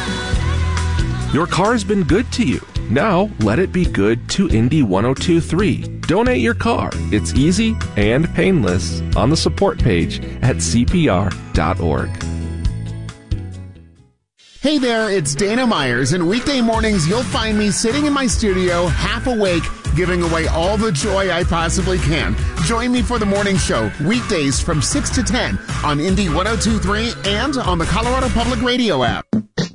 Your car's been good to you. Now, let it be good to Indy 102.3. Donate your car. It's easy and painless on the support page at CPR.org. Hey there, it's Dana Myers, and weekday mornings you'll find me sitting in my studio, half awake, giving away all the joy I possibly can. Join me for the morning show, weekdays from 6 to 10 on Indy 102.3 and on the Colorado Public Radio app.